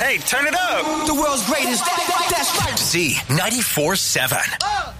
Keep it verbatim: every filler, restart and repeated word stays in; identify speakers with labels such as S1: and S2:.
S1: Hey, turn it up.
S2: The world's greatest. That's right.
S3: Z ninety-four seven.